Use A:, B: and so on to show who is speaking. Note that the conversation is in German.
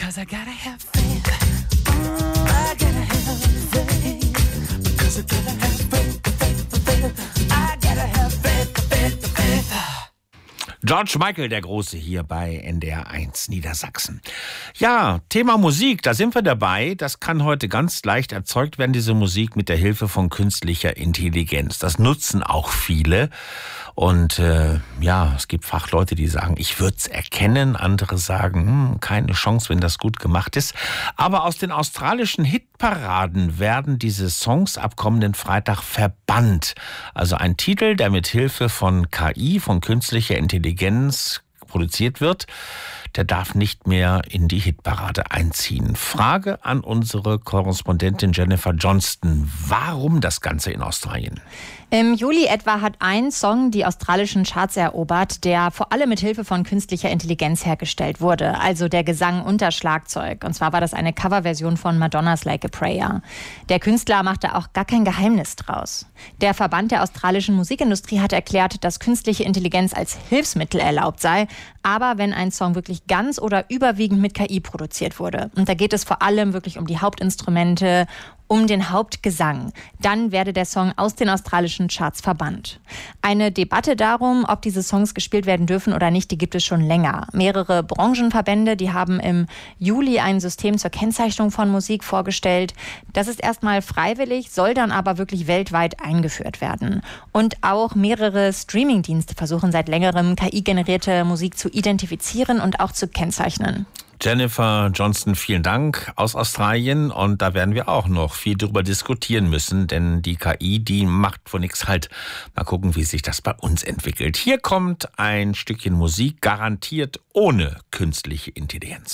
A: 'cause I gotta have faith. I gotta have faith, because I gotta have faith. I gotta have faith.
B: George Michael, der Große, hier bei NDR 1 Niedersachsen. Ja, Thema Musik, da sind wir dabei. Das kann heute ganz leicht erzeugt werden, diese Musik, mit der Hilfe von künstlicher Intelligenz. Das nutzen auch viele. Und es gibt Fachleute, die sagen, ich würde es erkennen. Andere sagen, keine Chance, wenn das gut gemacht ist. Aber aus den australischen Hitparaden werden diese Songs ab kommenden Freitag verbannt. Also ein Titel, der mit Hilfe von KI, von künstlicher Intelligenz produziert wird, der darf nicht mehr in die Hitparade einziehen. Frage an unsere Korrespondentin Jennifer Johnston. Warum das Ganze in Australien?
C: Im Juli etwa hat ein Song die australischen Charts erobert, der vor allem mit Hilfe von künstlicher Intelligenz hergestellt wurde, also der Gesang unter Schlagzeug. Und zwar war das eine Coverversion von Madonnas Like a Prayer. Der Künstler machte auch gar kein Geheimnis draus. Der Verband der australischen Musikindustrie hat erklärt, dass künstliche Intelligenz als Hilfsmittel erlaubt sei, aber wenn ein Song wirklich ganz oder überwiegend mit KI produziert wurde. Und da geht es vor allem wirklich um die Hauptinstrumente, um den Hauptgesang. Dann werde der Song aus den australischen Charts verbannt. Eine Debatte darum, ob diese Songs gespielt werden dürfen oder nicht, die gibt es schon länger. Mehrere Branchenverbände, die haben im Juli ein System zur Kennzeichnung von Musik vorgestellt. Das ist erstmal freiwillig, soll dann aber wirklich weltweit eingeführt werden. Und auch mehrere Streamingdienste versuchen seit längerem, KI-generierte Musik zu identifizieren und auch zu kennzeichnen.
B: Jennifer Johnston, vielen Dank aus Australien. Und da werden wir auch noch viel drüber diskutieren müssen, denn die KI, die macht von nichts halt. Mal gucken, wie sich das bei uns entwickelt. Hier kommt ein Stückchen Musik, garantiert ohne künstliche Intelligenz.